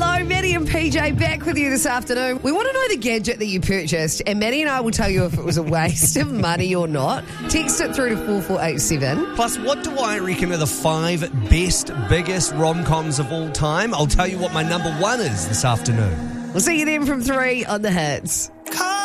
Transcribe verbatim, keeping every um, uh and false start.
Hello, Maddie and P J back with you this afternoon. We want to know the gadget that you purchased, and Maddie and I will tell you if it was a waste of money or not. Text it through to four four eight seven. Plus, what do I reckon are the five best, biggest rom-coms of all time? I'll tell you what my number one is this afternoon. We'll see you then from three on the Hits.